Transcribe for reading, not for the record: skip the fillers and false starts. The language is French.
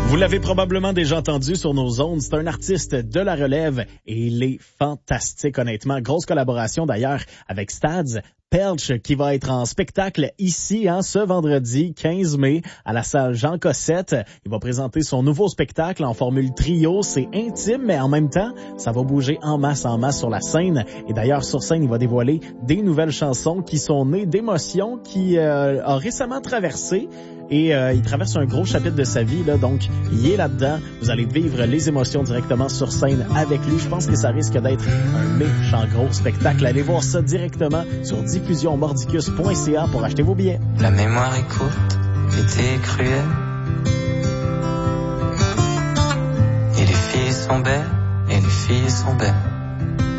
Vous l'avez probablement déjà entendu sur nos ondes, c'est un artiste de la relève et il est fantastique honnêtement. Grosse collaboration d'ailleurs avec Stads Pelch qui va être en spectacle ici ce vendredi 15 mai à la salle Jean Cossette. Il va présenter son nouveau spectacle en formule trio. C'est intime mais en même temps, ça va bouger en masse sur la scène. Et d'ailleurs sur scène, il va dévoiler des nouvelles chansons qui sont nées d'émotions qu'il a récemment traversées. Et il traverse un gros chapitre de sa vie, là, donc il est là-dedans. Vous allez vivre les émotions directement sur scène avec lui. Je pense que ça risque d'être un méchant gros spectacle. Allez voir ça directement sur diffusionmordicus.ca pour acheter vos billets. La mémoire est courte, l'été est cruel. Et les filles sont belles, et les filles sont belles.